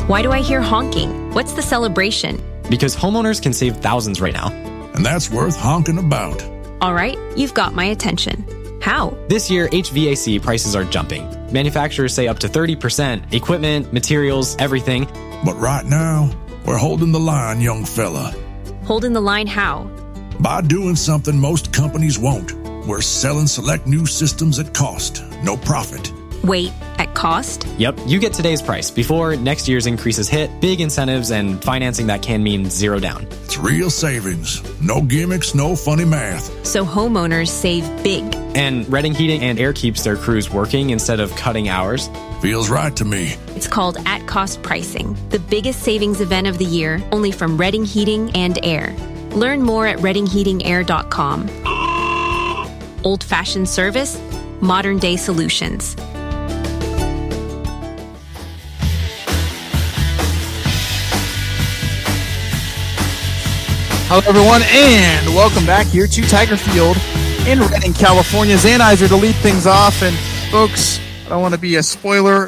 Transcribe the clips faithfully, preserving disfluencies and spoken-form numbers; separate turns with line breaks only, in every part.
Why do I hear honking? What's the celebration?
Because homeowners can save thousands right now.
And that's worth honking about.
All right, you've got my attention. How?
This year, H V A C prices are jumping. Manufacturers say up to thirty percent. Equipment, materials, everything.
But right now, we're holding the line, young fella.
Holding the line how?
By doing something most companies won't. We're selling select new systems at cost, no profit.
Wait, at cost?
Yep, you get today's price before next year's increases hit, big incentives, and financing that can mean zero down.
It's real savings. No gimmicks, no funny math.
So homeowners save big.
And Redding Heating and Air keeps their crews working instead of cutting hours.
Feels right to me.
It's called at-cost pricing, the biggest savings event of the year, only from Redding Heating and Air. Learn more at redding heating air dot com. Old-fashioned service, modern-day solutions.
Hello, everyone, and welcome back here to Tiger Field in Redding, California. Zanizer to lead things off, and folks, I don't want to be a spoiler.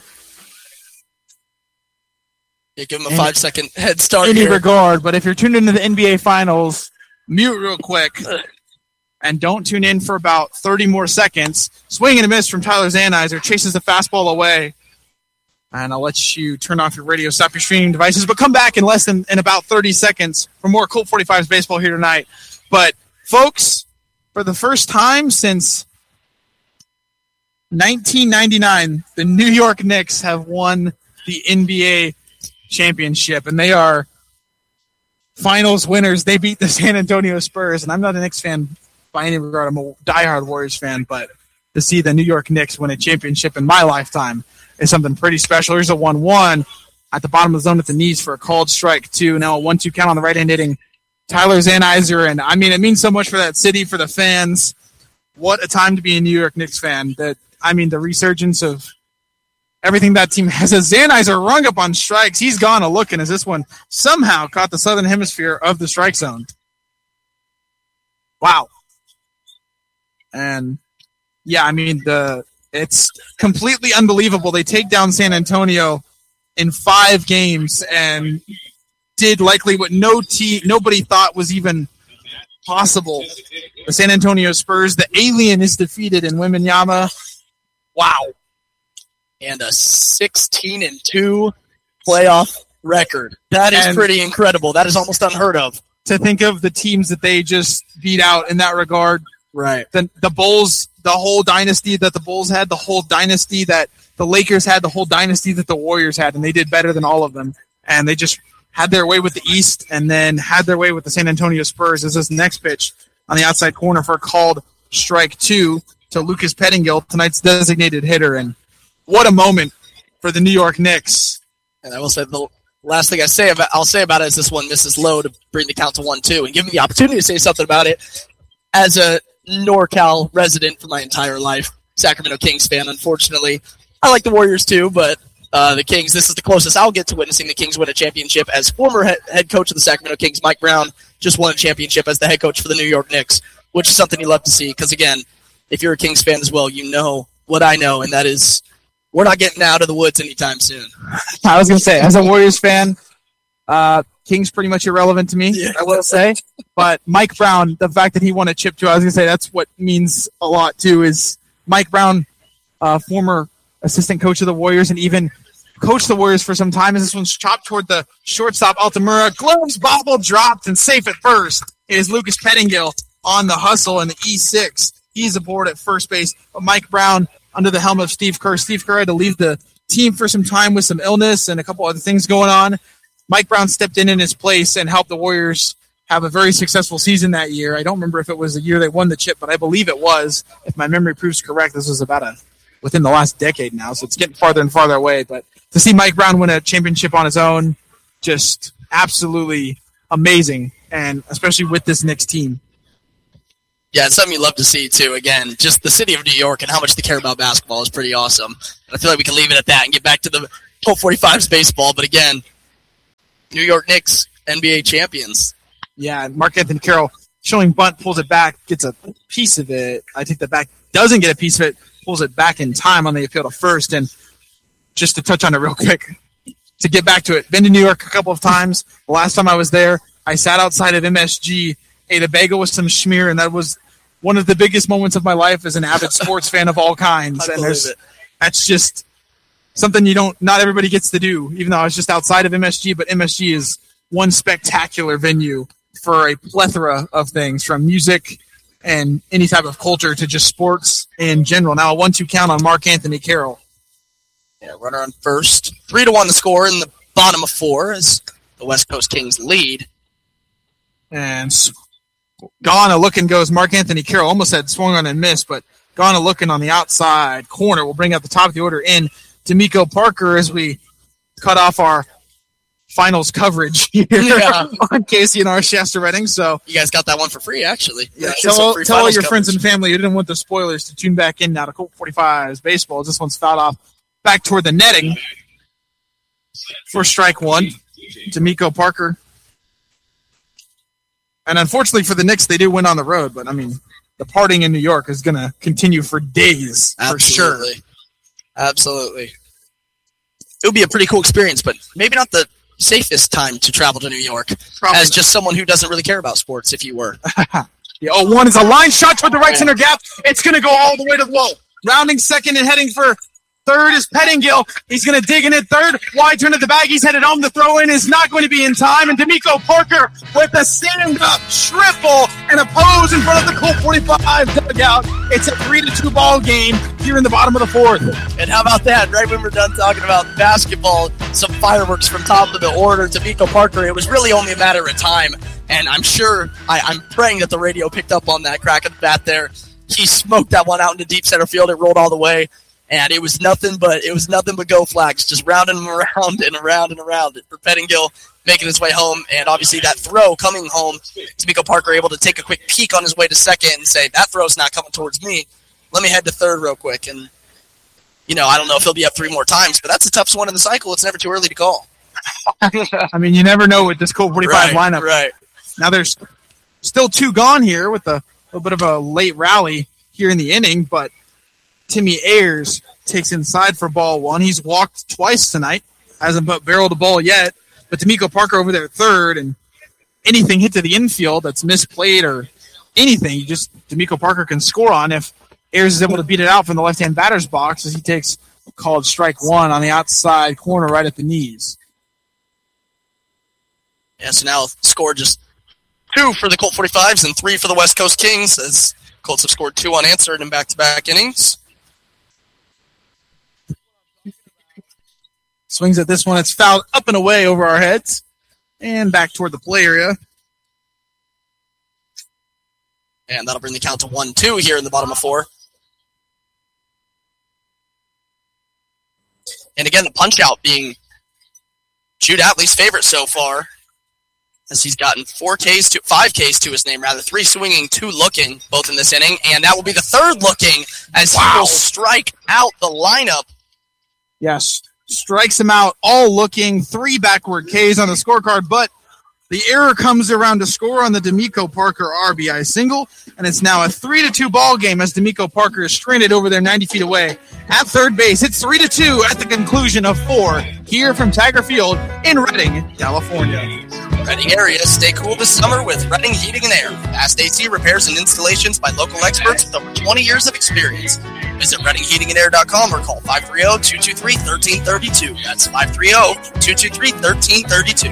Yeah, give him a five-second head start
in any
here.
regard, but if you're tuned into the N B A Finals, mute real quick, and don't tune in for about thirty more seconds. Swing and a miss from Tyler Zanizer, chases the fastball away. And I'll let you turn off your radio, stop your streaming devices, but come back in less than in about thirty seconds for more Colt forty-fives baseball here tonight. But, folks, for the first time since nineteen ninety-nine, the New York Knicks have won the N B A championship, and they are finals winners. They beat the San Antonio Spurs, and I'm not a Knicks fan by any regard. I'm a diehard Warriors fan, but to see the New York Knicks win a championship in my lifetime is something pretty special. Here's a one one at the bottom of the zone at the knees for a called strike two. Now a one two count on the right-hand hitting Tyler Zanizer. And, I mean, it means so much for that city, for the fans. What a time to be a New York Knicks fan. That I mean, the resurgence of everything that team has. As Zanizer rung up on strikes, he's gone a looking as this one somehow caught the southern hemisphere of the strike zone. Wow. And, yeah, I mean, the it's completely unbelievable. They take down San Antonio in five games and did likely what no team, nobody thought was even possible. The San Antonio Spurs, the alien is defeated in Wembanyama. Wow.
And a sixteen and two playoff record. That is
And
pretty incredible. That is almost unheard of.
to think of the teams that they just beat out in that regard.
Right.
The, the Bulls, the whole dynasty that the Bulls had, the whole dynasty that the Lakers had, the whole dynasty that the Warriors had, and they did better than all of them. And they just had their way with the East and then had their way with the San Antonio Spurs as this next pitch on the outside corner for a called strike two to Lucas Pettingill, tonight's designated hitter. And what a moment for the New York Knicks.
And I will say the last thing I say about I'll say about it is this one misses low to bring the count to one two and give me the opportunity to say something about it. As a NorCal resident for my entire life, Sacramento Kings fan, unfortunately. I like the Warriors too, but uh, the Kings, this is the closest I'll get to witnessing the Kings win a championship, as former head, head coach of the Sacramento Kings, Mike Brown, just won a championship as the head coach for the New York Knicks, which is something you love to see because, again, if you're a Kings fan as well, you know what I know, and that is we're not getting out of the woods anytime soon.
I was going to say, as a Warriors fan, uh, Kings pretty much irrelevant to me,
Yeah.
I will say. But Mike Brown, the fact that he won a chip too, I was going to say that's what means a lot too, is Mike Brown, uh, former assistant coach of the Warriors and even coached the Warriors for some time, as this one's chopped toward the shortstop Altamura. Gloves bobble dropped and safe at first. It is Lucas Pettingill on the hustle in the E six. He's aboard at first base. But Mike Brown under the helm of Steve Kerr. Steve Kerr had to leave the team for some time with some illness and a couple other things going on. Mike Brown stepped in in his place and helped the Warriors have a very successful season that year. I don't remember if it was the year they won the chip, but I believe it was. If my memory proves correct, this was about a within the last decade now, so it's getting farther and farther away. But to see Mike Brown win a championship on his own, just absolutely amazing, and especially with this Knicks team.
Yeah, it's something you love to see, too. Again, just the city of New York and how much they care about basketball is pretty awesome. And I feel like we can leave it at that and get back to the Colt forty-fives baseball. But again, New York Knicks, N B A champions.
Yeah, Mark Anthony Carroll showing bunt, pulls it back, gets a piece of it. I think the back doesn't get a piece of it, pulls it back in time on the appeal to first. And just to touch on it real quick, to get back to it. Been to New York a couple of times. The last time I was there, I sat outside of M S G, ate a bagel with some schmear, and that was one of the biggest moments of my life as an avid sports fan of all kinds.
I
and
believe it.
That's just something you don't, not everybody gets to do, even though I was just outside of M S G, but M S G is one spectacular venue for a plethora of things, from music and any type of culture to just sports in general. Now a one two count on Mark Anthony Carroll.
Yeah, runner on first. Three to one the score in the bottom of four as the West Coast Kings lead.
And gone a looking goes Mark Anthony Carroll. Almost had swung on and missed, but gone a looking on the outside corner. We'll bring out the top of the order in D'Amico Parker as we cut off our finals coverage here
Yeah.
on K C N R Shasta Redding. So
You guys got that one for free, actually.
yeah,
There's
tell,
some free
tell all
finals
your friends and
coverage.
family who didn't want the spoilers to tune back in now to Colt forty-five's baseball. This one's fouled off back toward the netting for strike one. D'Amico Parker. And unfortunately for the Knicks, they do win on the road. But, I mean, the partying in New York is going to continue for days, for sure.
Absolutely. Absolutely. It would be a pretty cool experience, but maybe not the safest time to travel to New York
Probably
as
not.
just someone who doesn't really care about sports, if you were.
The oh one is a line shot toward the right center gap. It's going to go all the way to the wall. Rounding second and heading for third is Pettingill. He's going to dig in at third. Wide turn to the bag. He's headed home. The throw in is not going to be in time. And D'Amico Parker with a stand-up triple and a pose in front of the Colt forty-five dugout. It's a three to two ball game here in the bottom of the fourth.
And how about that? Right when we're done talking about basketball, some fireworks from top of the order. D'Amico Parker, it was really only a matter of time. And I'm sure, I, I'm praying that the radio picked up on that crack of the bat there. He smoked that one out into deep center field. It rolled all the way. And it was nothing but it was nothing but go flags, just round and around and around and around for Pettingill making his way home. And obviously that throw coming home, D'Amico Parker able to take a quick peek on his way to second and say, that throw's not coming towards me. Let me head to third real quick. And, you know, I don't know if he'll be up three more times, but that's the toughest one in the cycle. It's never too early to call.
I mean, you never know with this Colt forty-five
Right,
lineup.
right.
Now there's still two gone here with a little bit of a late rally here in the inning, but Timmy Ayers takes inside for ball one. He's walked twice tonight. Hasn't put barrel to ball yet. But D'Amico Parker over there at third, and anything hit to the infield that's misplayed or anything, you just D'Amico Parker can score on if Ayers is able to beat it out from the left-hand batter's box as he takes a called strike one on the outside corner right at the knees.
Yeah, so now score just two for the Colt forty-fives and three for the West Coast Kings as Colts have scored two unanswered in back-to-back innings.
Swings at this one. It's fouled up and away over our heads and back toward the play area.
And that'll bring the count to one two here in the bottom of four. And again, the punch-out being Jude Atley's favorite so far, as he's gotten four Ks to five Ks to his name, rather three swinging, two looking, both in this inning, and that will be the third looking as
Wow.
he will strike out the lineup.
Yes, strikes him out, all looking, three backward Ks on the scorecard, but the error comes around to score on the D'Amico Parker R B I single, and it's now a three to two ball game as D'Amico Parker is stranded over there ninety feet away at third base. It's three to two at the conclusion of four here from Tiger Field in Redding, California.
Redding area, stay cool this summer with Redding Heating and Air. Fast A C repairs and installations by local experts with over twenty years of experience. Visit redding heating and air dot com or call five three zero, two two three, one three three two. That's five three zero, two two three, one three three two.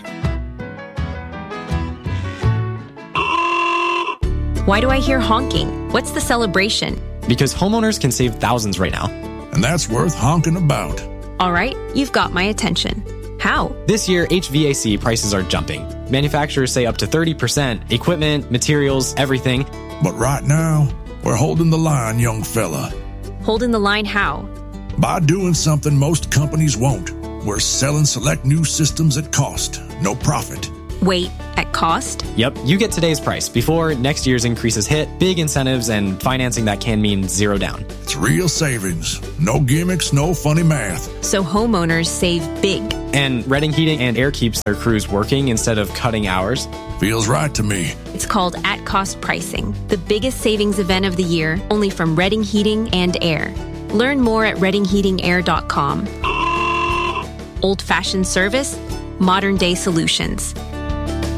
Why do I hear honking? What's the celebration?
Because homeowners can save thousands right now.
And that's worth honking about.
All right, you've got my attention. How?
This year, H V A C prices are jumping. Manufacturers say up to thirty percent. Equipment, materials, everything.
But right now, we're holding the line, young fella.
Holding the line how?
By doing something most companies won't. We're selling select new systems at cost, no profit.
Wait, at cost?
Yep, you get today's price before next year's increases hit, big incentives, and financing that can mean zero down.
It's real savings. No gimmicks, no funny math.
So homeowners save big.
And Redding Heating and Air keeps their crews working instead of cutting hours.
Feels right to me.
It's called At Cost Pricing, the biggest savings event of the year, only from Redding Heating and Air. Learn more at redding heating air dot com. Old-fashioned service, modern-day solutions.